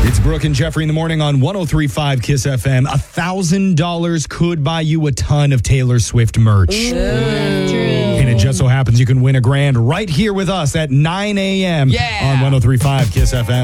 It's Brooke and Jeffrey in the morning on 103.5 KISS FM. $1,000 could buy you a ton of Taylor Swift merch. And it just so happens you can win $1,000 right here with us at 9 a.m. on 103.5 KISS FM.